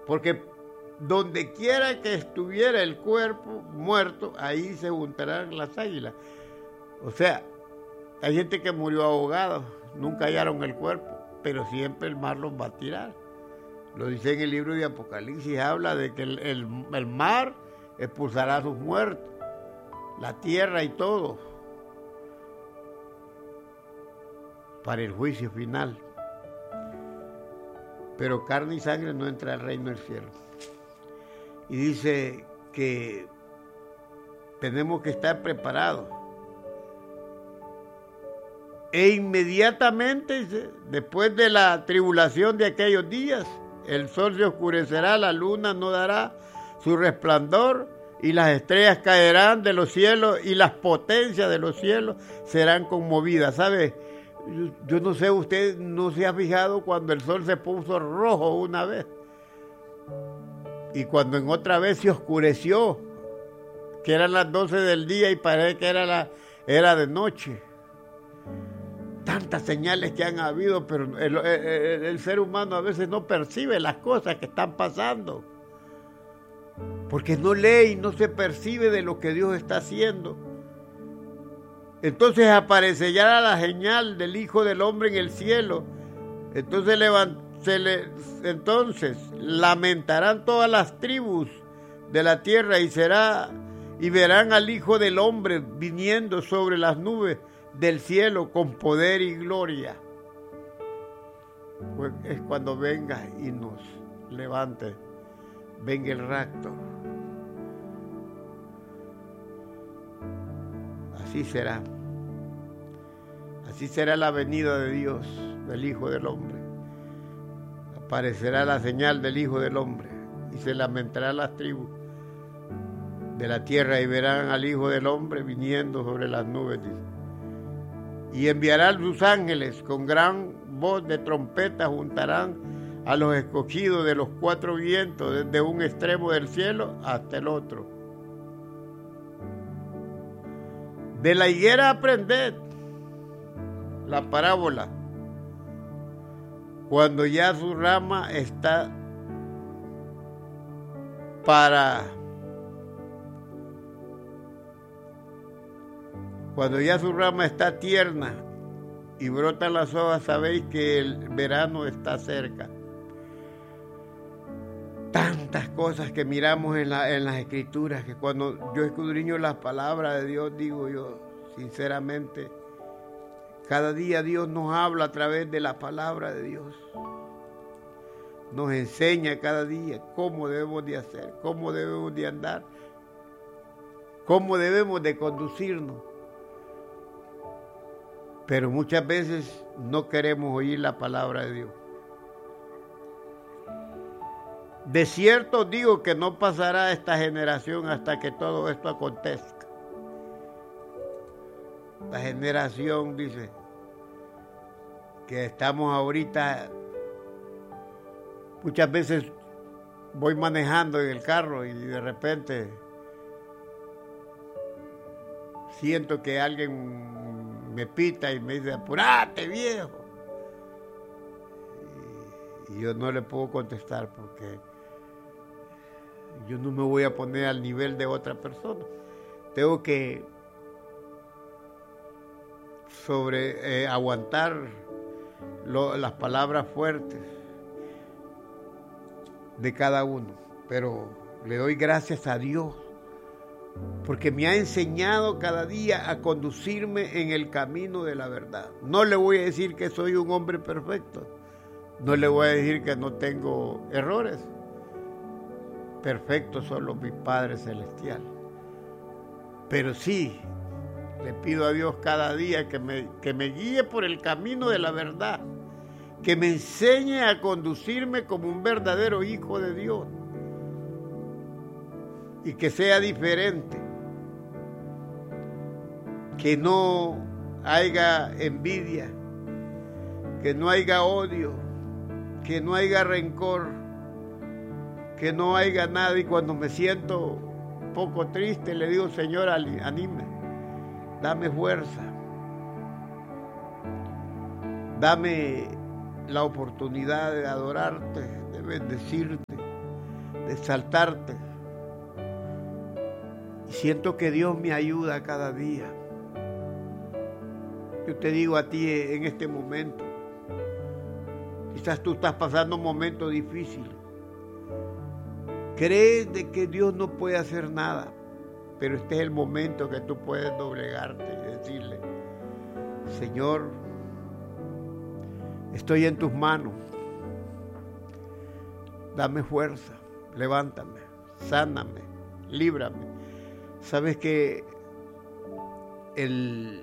porque donde quiera que estuviera el cuerpo muerto, ahí se juntarán las águilas. O sea, hay gente que murió ahogada, nunca hallaron el cuerpo, pero siempre el mar los va a tirar. Lo dice en el libro de Apocalipsis, habla de que el mar expulsará a sus muertos, la tierra y todo, para el juicio final. Pero carne y sangre no entra al reino del cielo. Y dice que tenemos que estar preparados. E inmediatamente, después de la tribulación de aquellos días, el sol se oscurecerá, la luna no dará su resplandor, y las estrellas caerán de los cielos, y las potencias de los cielos serán conmovidas. ¿Sabe? Yo no sé, usted no se ha fijado cuando el sol se puso rojo una vez, y cuando en otra vez se oscureció, que eran las 12 del día y parece que era de noche. Tantas señales que han habido, pero el ser humano a veces no percibe las cosas que están pasando, porque no lee y no se percibe de lo que Dios está haciendo. Entonces aparecerá la señal del Hijo del Hombre en el cielo. Entonces lamentarán todas las tribus de la tierra y verán al Hijo del Hombre viniendo sobre las nubes del cielo con poder y gloria. Pues es cuando venga y nos levante, venga el rapto. Así será. Así será la venida de Dios, del Hijo del Hombre. Aparecerá la señal del Hijo del Hombre y se lamentarán las tribus de la tierra y verán al Hijo del Hombre viniendo sobre las nubes. Y enviarán sus ángeles con gran voz de trompeta, juntarán a los escogidos de los cuatro vientos, desde un extremo del cielo hasta el otro. De la higuera aprended la parábola. Cuando ya su rama está tierna y brotan las hojas, sabéis que el verano está cerca. Tantas cosas que miramos en las Escrituras, que cuando yo escudriño las palabras de Dios, digo yo, sinceramente, cada día Dios nos habla a través de la palabra de Dios. Nos enseña cada día cómo debemos de hacer, cómo debemos de andar, cómo debemos de conducirnos. Pero muchas veces no queremos oír la palabra de Dios. De cierto digo que no pasará esta generación hasta que todo esto acontezca. La generación, dice, que estamos ahorita, muchas veces voy manejando en el carro y de repente siento que alguien me pita y me dice, apúrate, viejo. Y yo no le puedo contestar porque yo no me voy a poner al nivel de otra persona. Tengo que aguantar las palabras fuertes de cada uno. Pero le doy gracias a Dios porque me ha enseñado cada día a conducirme en el camino de la verdad. No le voy a decir que soy un hombre perfecto. No le voy a decir que no tengo errores. Perfecto solo mi Padre Celestial. Pero sí, le pido a Dios cada día que me guíe por el camino de la verdad. Que me enseñe a conducirme como un verdadero hijo de Dios. Y que sea diferente. Que no haya envidia. Que no haya odio. Que no haya rencor. Que no haya nada. Y cuando me siento un poco triste, le digo, Señor, anime. Dame fuerza. Dame la oportunidad de adorarte, de bendecirte, de saltarte. Y siento que Dios me ayuda cada día. Yo te digo a ti en este momento, quizás tú estás pasando un momento difícil. Crees de que Dios no puede hacer nada, pero este es el momento que tú puedes doblegarte y decirle: Señor, estoy en tus manos. Dame fuerza, levántame, sáname, líbrame. Sabes que el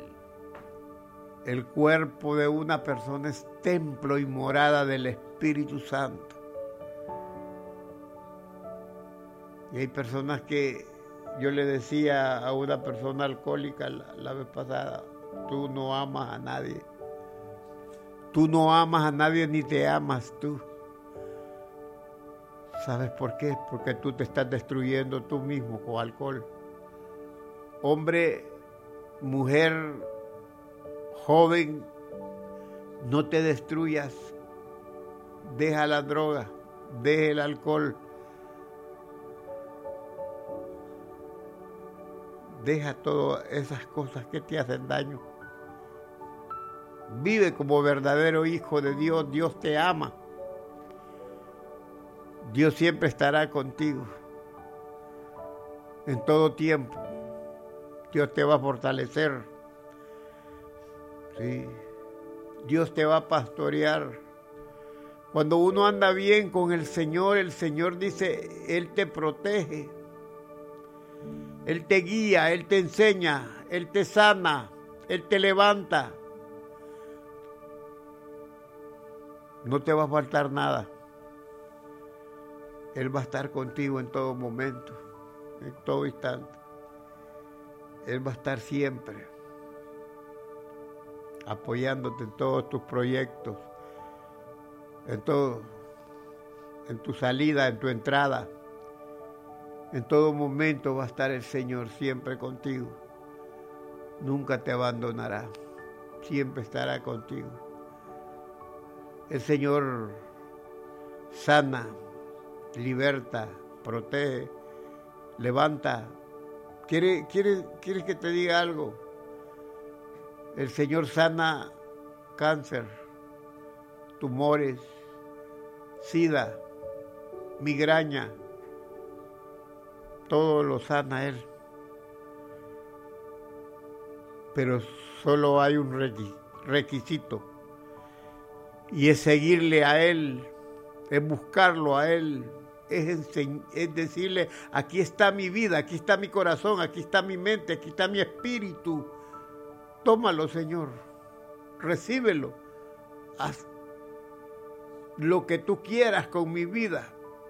cuerpo de una persona es templo y morada del Espíritu Santo. Y hay personas que yo le decía a una persona alcohólica la vez pasada: tú no amas a nadie. Tú no amas a nadie ni te amas tú. ¿Sabes por qué? Porque tú te estás destruyendo tú mismo con alcohol. Hombre, mujer, joven, no te destruyas. Deja la droga, deja el alcohol. Deja todas esas cosas que te hacen daño. Vive como verdadero hijo de Dios. Dios te ama. Dios siempre estará contigo. En todo tiempo. Dios te va a fortalecer. Sí. Dios te va a pastorear. Cuando uno anda bien con el Señor dice: Él te protege. Él te guía, Él te enseña, Él te sana, Él te levanta. No te va a faltar nada. Él va a estar contigo en todo momento, en todo instante. Él va a estar siempre apoyándote en todos tus proyectos, en todo, en tu salida, en tu entrada. En todo momento va a estar el Señor siempre contigo. Nunca te abandonará. Siempre estará contigo. El Señor sana, liberta, protege, levanta. ¿Quieres que te diga algo? El Señor sana cáncer, tumores, sida, migraña. Todo lo sana Él. Pero solo hay un requisito. Y es seguirle a Él, es buscarlo a Él, es decirle: aquí está mi vida, aquí está mi corazón, aquí está mi mente, aquí está mi espíritu. Tómalo, Señor, recíbelo. Haz lo que tú quieras con mi vida.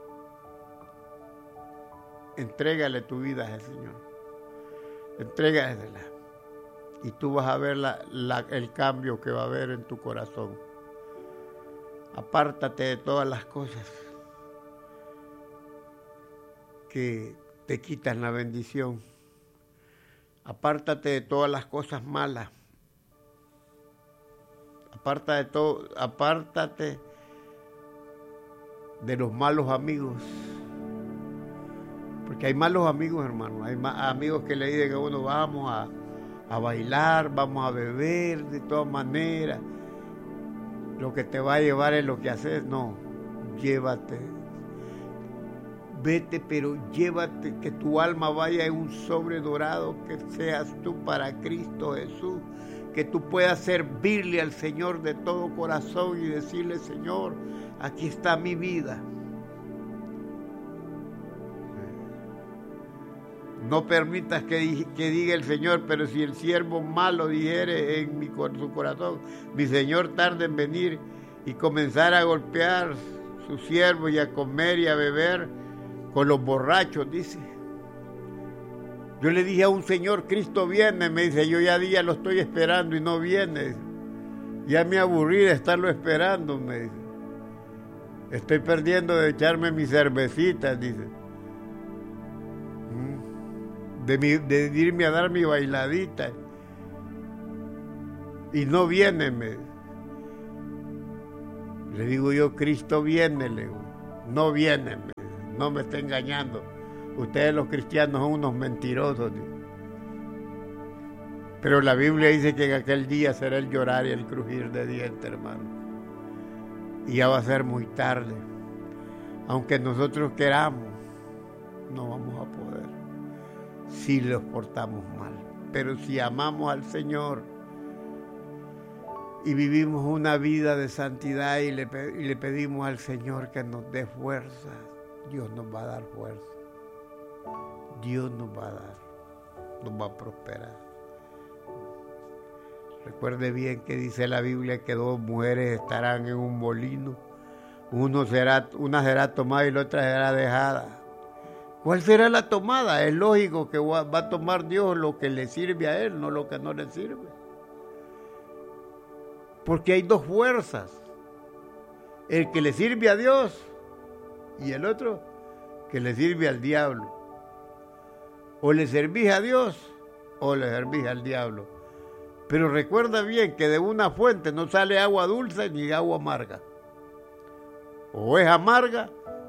Entrégale tu vida al Señor. Entrégasela. Y tú vas a ver el cambio que va a haber en tu corazón. Apártate de todas las cosas que te quitan la bendición. Apártate de todas las cosas malas. Apártate de los malos amigos. Porque hay malos amigos, hermano. Hay amigos que le dicen a uno: vamos a bailar, vamos a beber, de todas maneras. Lo que te va a llevar es lo que haces. No, llévate. Vete, pero llévate, que tu alma vaya en un sobre dorado, que seas tú para Cristo Jesús. Que tú puedas servirle al Señor de todo corazón y decirle: Señor, aquí está mi vida. No permitas que diga el Señor: pero si el siervo malo dijere en su corazón: mi Señor tarda en venir, y comenzar a golpear su siervo y a comer y a beber con los borrachos, dice. Yo le dije a un señor: Cristo viene, me dice. Yo ya día lo estoy esperando y no viene. Ya me aburrí de estarlo esperando, me dice. Estoy perdiendo de echarme mis cervecitas, dice. De irme a dar mi bailadita. Y no viene, me dice. Le digo yo: Cristo viene, le digo. No viene, me dice. no me esté engañando. Ustedes los cristianos son unos mentirosos. Pero la Biblia dice que en aquel día será el llorar y el crujir de dientes, hermano. Y ya va a ser muy tarde. Aunque nosotros queramos, no vamos a poder. Si los portamos mal. Pero si amamos al Señor y vivimos una vida de santidad y le pedimos al Señor que nos dé fuerza, Dios nos va a dar fuerza. Dios nos va a dar, nos va a prosperar. Recuerde bien que dice la Biblia que 2 mujeres estarán en un molino. Una será tomada y la otra será dejada. ¿Cuál será la tomada? Es lógico que va a tomar Dios lo que le sirve a Él, no lo que no le sirve. Porque hay 2 fuerzas. El que le sirve a Dios y el otro que le sirve al diablo. O le servís a Dios o le servís al diablo. Pero recuerda bien que de una fuente no sale agua dulce ni agua amarga. O es amarga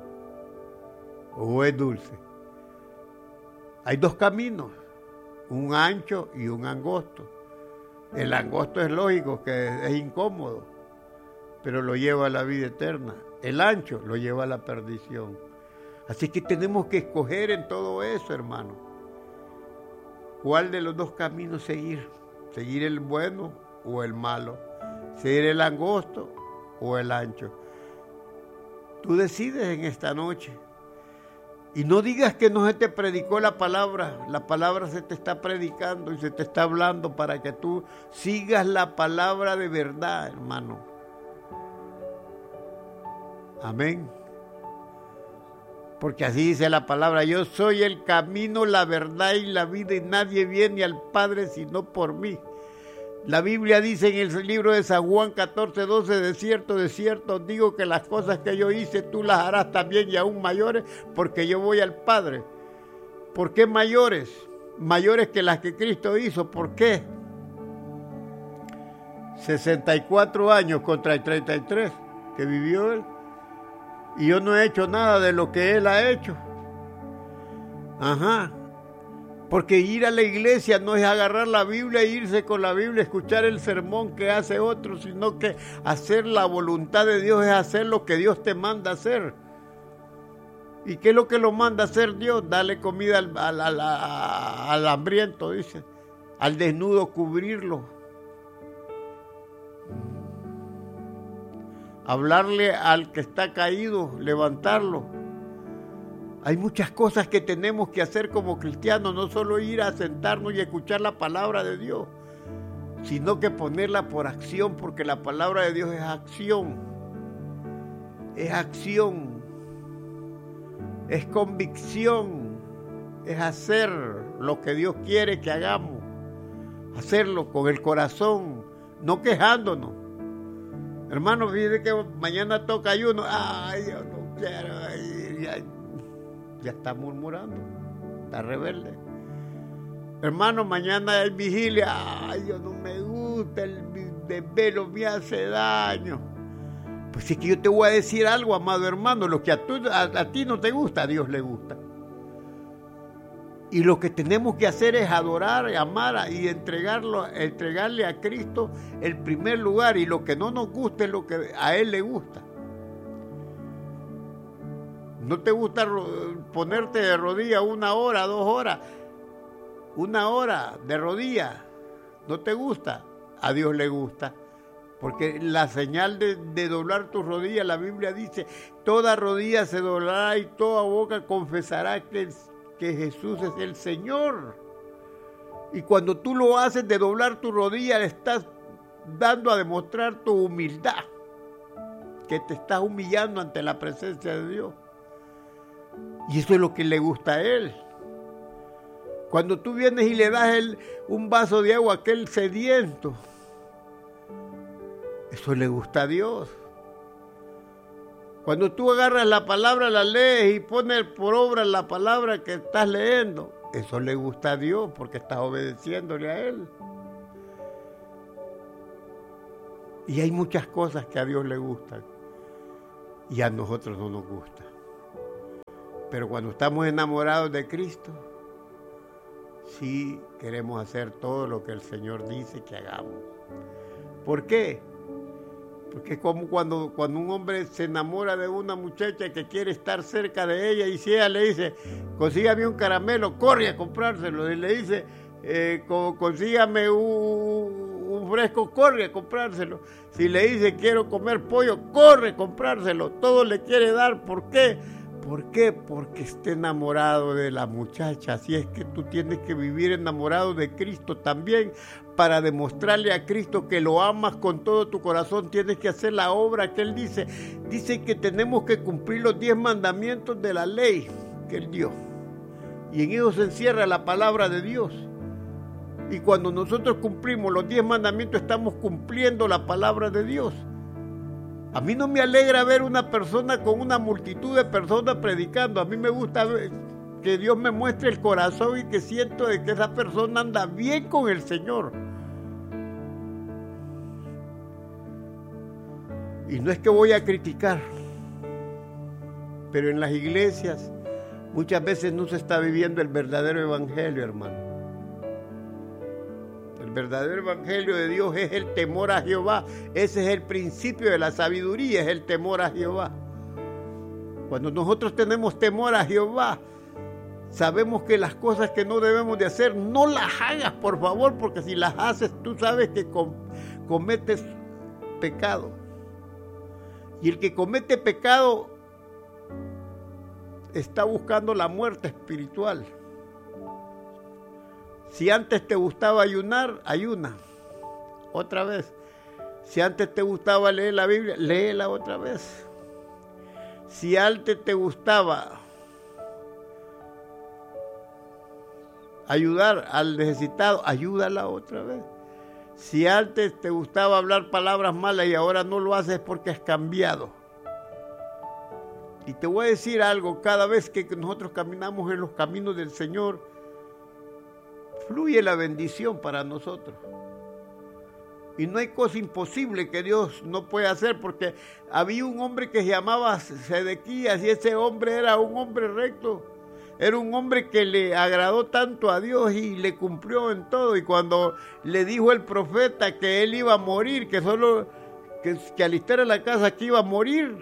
o es dulce. Hay 2 caminos, un ancho y un angosto. El angosto es lógico que es incómodo, pero lo lleva a la vida eterna. El ancho lo lleva a la perdición. Así que tenemos que escoger en todo eso, hermano. ¿Cuál de los 2 caminos seguir? ¿Seguir el bueno o el malo? ¿Seguir el angosto o el ancho? Tú decides en esta noche. Y no digas que no se te predicó la palabra se te está predicando y se te está hablando para que tú sigas la palabra de verdad, hermano. Amén. Porque así dice la palabra, yo soy el camino, la verdad y la vida y nadie viene al Padre sino por mí. La Biblia dice en el libro de San Juan 14:12, de cierto os digo que las cosas que yo hice tú las harás también y aún mayores, porque yo voy al Padre. ¿Por qué mayores? Mayores que las que Cristo hizo. ¿Por qué? 64 años contra el 33 que vivió Él. Y yo no he hecho nada de lo que Él ha hecho. Ajá. Porque ir a la iglesia no es agarrar la Biblia e irse con la Biblia, escuchar el sermón que hace otro, sino que hacer la voluntad de Dios es hacer lo que Dios te manda hacer. ¿Y qué es lo que lo manda hacer Dios? Darle comida al hambriento, dice. Al desnudo cubrirlo. Hablarle al que está caído, levantarlo. Hay muchas cosas que tenemos que hacer como cristianos, no solo ir a sentarnos y escuchar la palabra de Dios, sino que ponerla por acción, porque la palabra de Dios es acción, es convicción, es hacer lo que Dios quiere que hagamos, hacerlo con el corazón, no quejándonos. Hermano, fíjate que mañana toca ayuno, ay, yo no quiero ir, ya está murmurando, está rebelde. Hermano, mañana hay vigilia, ay, yo no me gusta, el desvelo me hace daño. Pues es que yo te voy a decir algo, amado hermano, lo que a ti no te gusta, a Dios le gusta. Y lo que tenemos que hacer es adorar, amar y entregarle a Cristo el primer lugar, y lo que no nos gusta es lo que a Él le gusta. ¿No te gusta ponerte de rodillas 1 hora, 2 horas? 1 hora de rodillas. ¿No te gusta? A Dios le gusta. Porque la señal de doblar tus rodillas, la Biblia dice, toda rodilla se doblará y toda boca confesará que Jesús es el Señor. Y cuando tú lo haces de doblar tu rodilla, le estás dando a demostrar tu humildad. Que te estás humillando ante la presencia de Dios. Y eso es lo que le gusta a Él. Cuando tú vienes y le das un vaso de agua a aquel sediento, eso le gusta a Dios. Cuando tú agarras la palabra, la lees y pones por obra la palabra que estás leyendo, eso le gusta a Dios porque estás obedeciéndole a Él. Y hay muchas cosas que a Dios le gustan y a nosotros no nos gustan. Pero cuando estamos enamorados de Cristo, sí queremos hacer todo lo que el Señor dice que hagamos. ¿Por qué? Porque es como cuando un hombre se enamora de una muchacha que quiere estar cerca de ella, y si ella le dice, consígame un caramelo, corre a comprárselo. Y le dice, consígame un fresco, corre a comprárselo. Si le dice, quiero comer pollo, corre a comprárselo. Todo le quiere dar. ¿Por qué? ¿Por qué? Porque está enamorado de la muchacha. Así es que tú tienes que vivir enamorado de Cristo también, para demostrarle a Cristo que lo amas con todo tu corazón. Tienes que hacer la obra que Él dice. Dice que tenemos que cumplir los 10 mandamientos de la ley que Él dio. Y en eso se encierra la palabra de Dios. Y cuando nosotros cumplimos los 10 mandamientos, estamos cumpliendo la palabra de Dios. A mí no me alegra ver una persona con una multitud de personas predicando. A mí me gusta ver que Dios me muestre el corazón y que siento de que esa persona anda bien con el Señor. Y no es que voy a criticar, pero en las iglesias muchas veces no se está viviendo el verdadero evangelio, hermano. El verdadero evangelio de Dios es el temor a Jehová. Ese es el principio de la sabiduría, es el temor a Jehová. Cuando nosotros tenemos temor a Jehová, sabemos que las cosas que no debemos de hacer, no las hagas, por favor, porque si las haces, tú sabes que cometes pecado. Y el que comete pecado está buscando la muerte espiritual. Si antes te gustaba ayunar, ayuna otra vez. Si antes te gustaba leer la Biblia, léela otra vez. Si antes te gustaba ayudar al necesitado, ayúdala otra vez. Si antes te gustaba hablar palabras malas y ahora no lo haces, porque has cambiado. Y te voy a decir algo, cada vez que nosotros caminamos en los caminos del Señor, fluye la bendición para nosotros. Y no hay cosa imposible que Dios no pueda hacer, porque había un hombre que se llamaba Sedequías, y ese hombre era un hombre recto. Era un hombre que le agradó tanto a Dios y le cumplió en todo. Y cuando le dijo el profeta que él iba a morir, que alistara la casa, que iba a morir,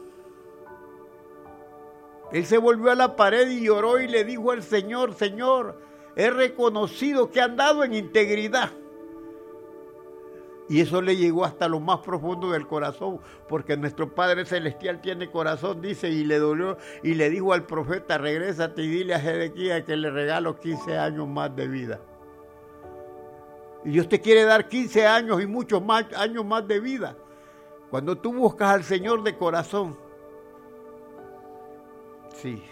él se volvió a la pared y lloró y le dijo al Señor, Señor, he reconocido que han andado en integridad. Y eso le llegó hasta lo más profundo del corazón, porque nuestro Padre Celestial tiene corazón, dice, y le dolió, y le dijo al profeta, regrésate y dile a Sedequías que le regalo 15 años más de vida. Y Dios te quiere dar 15 años y muchos más años más de vida, cuando tú buscas al Señor de corazón. Sí,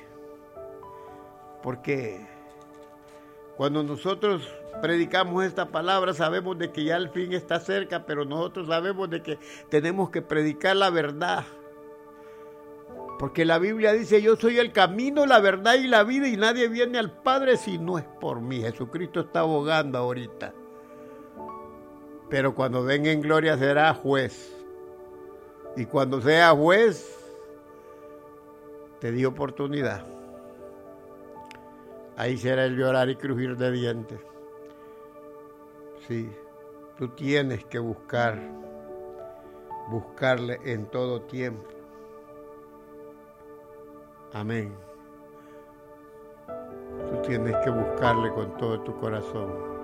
porque cuando nosotros predicamos esta palabra, sabemos de que ya el fin está cerca, pero nosotros sabemos de que tenemos que predicar la verdad. Porque la Biblia dice, yo soy el camino, la verdad y la vida, y nadie viene al Padre si no es por mí. Jesucristo está abogando ahorita. Pero cuando venga en gloria será juez. Y cuando sea juez, te di oportunidad. Ahí será el llorar y crujir de dientes. Sí, tú tienes que buscarle en todo tiempo. Amén. Tú tienes que buscarle con todo tu corazón.